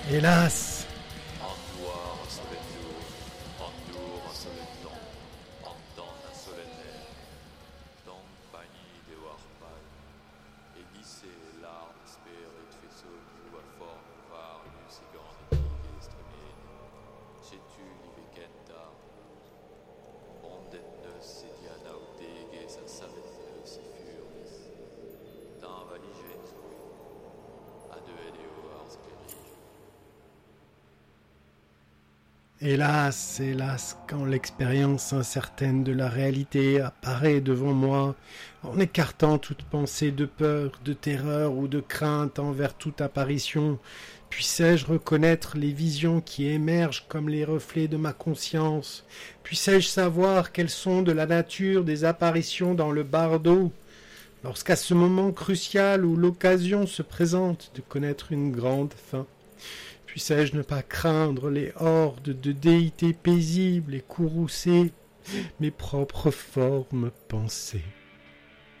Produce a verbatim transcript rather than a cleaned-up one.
Hélas, Anduar solendur, andur solendon, andan a solenner, dan pani de warpal, egisse l'art sperit fesson tua form var lusigan etige estremene, cetu livecenta, ondet neus sedian auteges a savet neus e furnes, dan valigens oui, a de edeo ars perige. hélas, hélas, quand l'expérience incertaine de la réalité apparaît devant moi, en écartant toute pensée de peur, de terreur ou de crainte envers toute apparition, puissais-je reconnaître les visions qui émergent comme les reflets de ma conscience? Puissais-je savoir quelles sont de la nature des apparitions dans le bardeau? Lorsqu'à ce moment crucial où l'occasion se présente de connaître une grande fin, puissais-je ne pas craindre les hordes de déités paisibles et courroucer mes propres formes pensées?